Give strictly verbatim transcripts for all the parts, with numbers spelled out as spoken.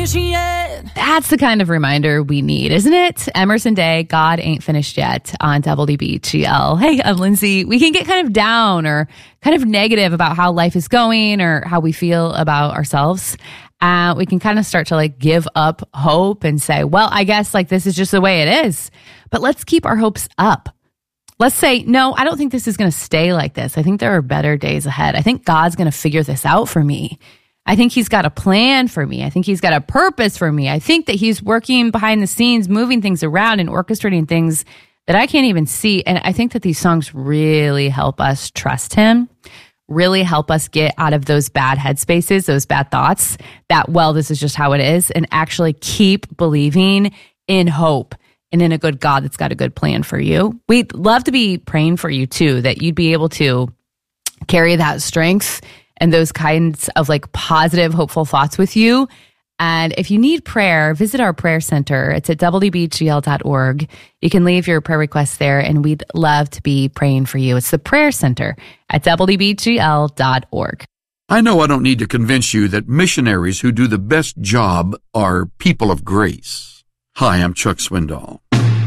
finished yet. That's the kind of reminder we need, isn't it? Emerson Day, God Ain't Finished Yet on W B G L. Hey, I'm Lindsay. We can get kind of down or kind of negative about how life is going or how we feel about ourselves. Uh, we can kind of start to like give up hope and say, well, I guess like this is just the way it is. But let's keep our hopes up. Let's say, no, I don't think this is going to stay like this. I think there are better days ahead. I think God's going to figure this out for me. I think he's got a plan for me. I think he's got a purpose for me. I think that he's working behind the scenes, moving things around and orchestrating things that I can't even see. And I think that these songs really help us trust him, really help us get out of those bad headspaces, those bad thoughts that, well, this is just how it is, and actually keep believing in hope and in a good God that's got a good plan for you. We'd love to be praying for you too, that you'd be able to carry that strength and those kinds of like positive, hopeful thoughts with you. And if you need prayer, visit our prayer center. It's at w b g l dot org. You can leave your prayer requests there, and we'd love to be praying for you. It's the prayer center at w b g l dot org. I know I don't need to convince you that missionaries who do the best job are people of grace. Hi, I'm Chuck Swindoll.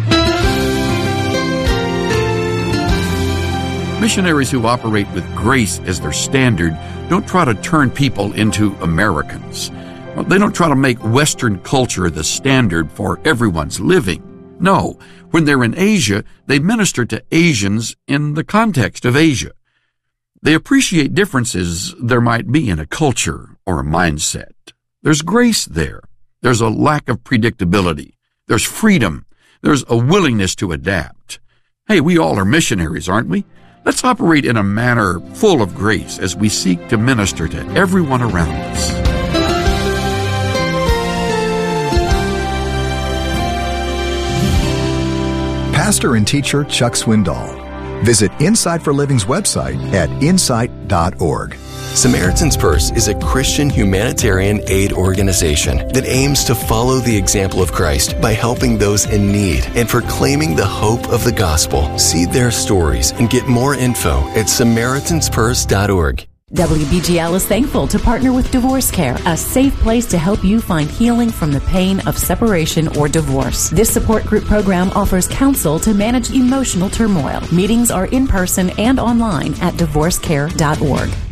Missionaries who operate with grace as their standard don't try to turn people into Americans. They don't try to make Western culture the standard for everyone's living. No, when they're in Asia, they minister to Asians in the context of Asia. They appreciate differences there might be in a culture or a mindset. There's grace there. There's a lack of predictability. There's freedom. There's a willingness to adapt. Hey, we all are missionaries, aren't we? Let's operate in a manner full of grace as we seek to minister to everyone around us. Pastor and teacher Chuck Swindoll. Visit Insight for Living's website at insight dot org. Samaritan's Purse is a Christian humanitarian aid organization that aims to follow the example of Christ by helping those in need and proclaiming the hope of the gospel. See their stories and get more info at samaritans purse dot org. W B G L is thankful to partner with Divorce Care, a safe place to help you find healing from the pain of separation or divorce. This support group program offers counsel to manage emotional turmoil. Meetings are in person and online at divorce care dot org.